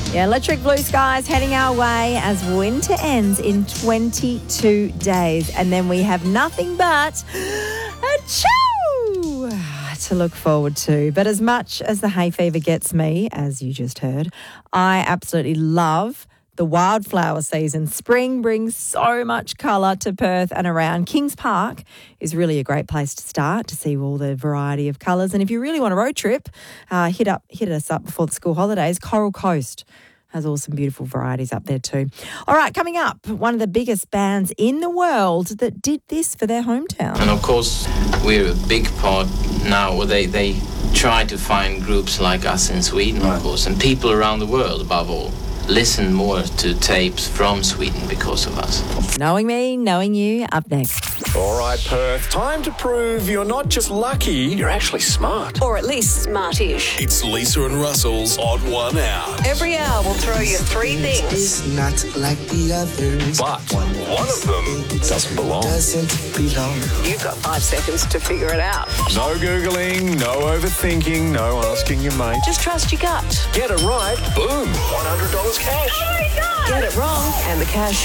Yeah, electric blue skies heading our way as winter ends in 22 days. And then we have nothing but a chew to look forward to. But as much as the hay fever gets me, as you just heard, I absolutely love the wildflower season. Spring brings so much colour to Perth and around. Kings Park is really a great place to start to see all the variety of colours. And if you really want a road trip, hit us up before the school holidays. Coral Coast has all some beautiful varieties up there too. All right, coming up, one of the biggest bands in the world that did this for their hometown. And of course, we're a big part now, or they try to find groups like us in Sweden, of course, and people around the world above all listen more to tapes from Sweden because of us. Knowing me, knowing you, up next. All right, Perth, time to prove you're not just lucky, you're actually smart. Or at least smart-ish. It's Lisa and Russell's Odd One Out. Every hour we'll throw you three things. It's not like the others. But one of them doesn't belong. You've got 5 seconds to figure it out. No Googling, no overthinking, no asking your mate. Just trust your gut. Get it right, boom, $100 cash. Get it wrong, and the cash